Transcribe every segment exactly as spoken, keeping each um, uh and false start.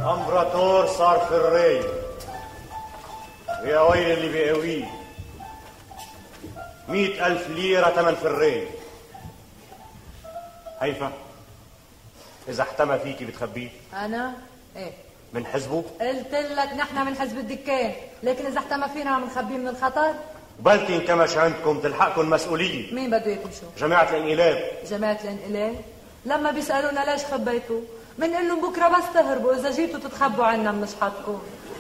امبراطور صار في الري، ويا ويل اللي بيقويه. مئة ألف ليرة تمن في الري. هيفا، إذا احتمى فيكي بتخبيه؟ أنا؟ إيه؟ من حزبه؟ قلت لك نحن من حزب الدكان، لكن إذا احتمى فينا عم نخبيه من الخطر؟ بلكي انكمش عندكم تلحقكم مسؤولية. مين بده يكمشوا؟ جماعة الانقلاب. جماعة الانقلاب؟ لما بيسألونا ليش خبيتوا؟ بنقول لهم بكرة بس تهربوا، إذا جيتوا تتخبوا عنا بنشحطكم.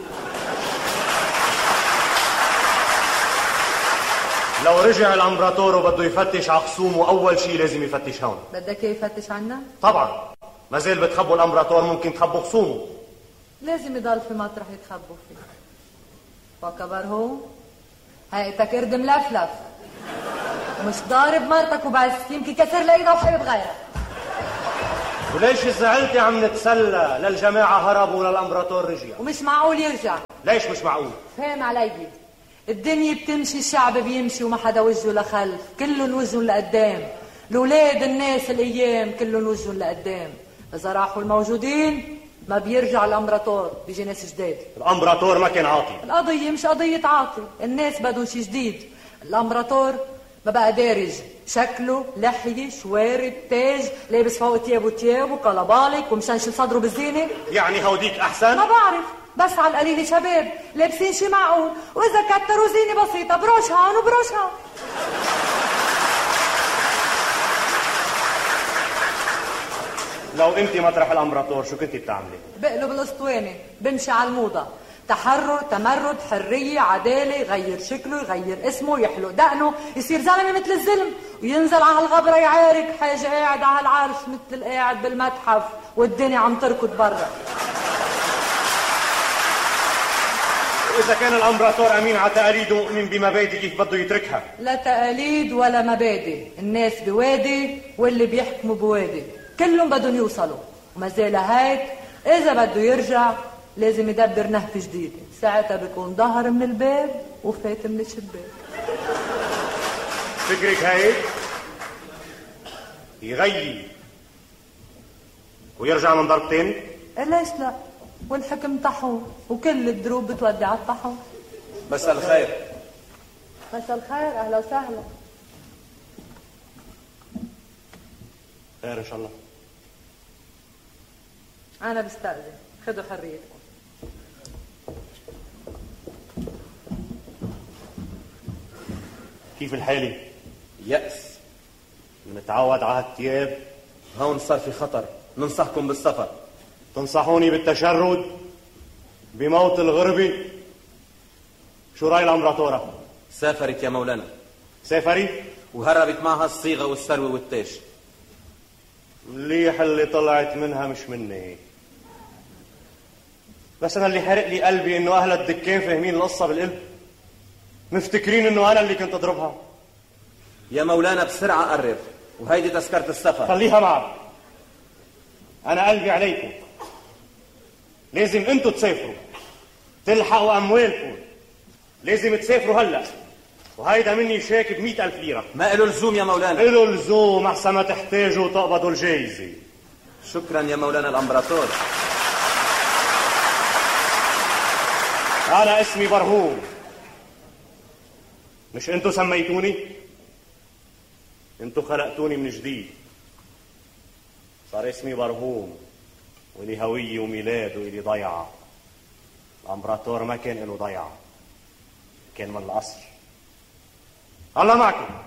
لو رجع الامبراطور وبده يفتش على خصومه أول شيء لازم يفتش هون. بدك ايه يفتش عنا؟ طبعا، ما زال بتخبوا الامبراطور ممكن تخبوا خصومه. لازم يضل في مطرح يتخبوا فيه. وكبر هو هيئتك قرد ملفلف ومش ضارب مرتك وبس، يمكن كسر لها وحيط غيرها. وليش زعلتي عم نتسلى للجماعة هربوا وللامبراطور رجع؟ ومش معقول يرجع. ليش مش معقول؟ فهم علي، الدنيا بتمشي، الشعب بيمشي وما حدا وجهه لخلف، كلهم وجههم لقدام. الأولاد الناس الأيام كلهم وجههم لقدام. إذا راحوا الموجودين ما بيرجع الامبراطور، بيجي ناس جداد. الامبراطور ما كان عاطي. القضية مش قضية عاطي، الناس بدهم شي جديد. الامبراطور ما بقى دارج، شكله لحية شوارب تاج، لابس فوق تيابه تياب وقلبالك ومشنشل صدره بالزينة. يعني هوديك احسن؟ ما بعرف، بس على القليل شباب لابسين شي معقول، واذا كتروا زينة بسيطة بروش هون وبروش هون. لو انت مطرح الامبراطور شو كنتي بتعملي؟ بقلب الاسطوانه، بمشي على الموضه، تحرر، تمرد، حريه، عداله، يغير شكله، يغير اسمه، يحلق دقنه، يصير زلمه مثل الزلم، وينزل على الغبره يعارك حاجه قاعد على العرش مثل القاعد بالمتحف والدنيا عم تركض برا. إذا كان الامبراطور امين على تقاليده ومؤمن بمبادئ كيف بده يتركها؟ لا تقاليد ولا مبادئ، الناس بوادي واللي بيحكموا بوادي، كلهم بدهم يوصلوا. وما زال هيك، إذا بده يرجع لازم يدبر نهفة جديدة، ساعتها بيكون ظهر من الباب وفات من الشباك. فكرك هيك؟ يغير ويرجع من ضربتين؟ ليش لا؟ والحكم طحون وكل الدروب بتودي على الطحون. مساء الخير. مساء الخير، أهلا وسهلا. خير إن شاء الله. أنا بستأذن، خذوا حريتكم. كيف الحالة؟ يأس. منتعود على هالتياب. هون صار في خطر، ننصحكم بالسفر. تنصحوني بالتشرد؟ بموت الغربة؟ شو رأي الأمبراطورة؟ سافرت يا مولانا. سافرت؟ وهربت معها الصيغة والثروة والتاج. مليح اللي طلعت منها مش مني. بس أنا اللي حرق لي قلبي إنه أهل الدكان فاهمين القصة بالقلب، مفتكرين إنه أنا اللي كنت أضربها. يا مولانا بسرعة قرب، وهيدي تذكرة السفر. خليها معك، أنا قلبي عليكم. لازم أنتوا تسافروا، تلحقوا أموالكم، لازم تسافروا هلأ، وهيدا مني شيك بمئة ألف ليرة. ما إله لزوم يا مولانا. إله لزوم، أحسن ما تحتاجوا تقبضوا الجايزة. شكرا يا مولانا الأمبراطور. أنا اسمي برهوم، مش أنتوا سميتوني؟ أنتوا خلقتوني من جديد، صار اسمي برهوم، ولي هوية وميلاد وإلي ضيعة. الأمبراطور ما كان له ضيعة، كان من الأصل. الله معكم.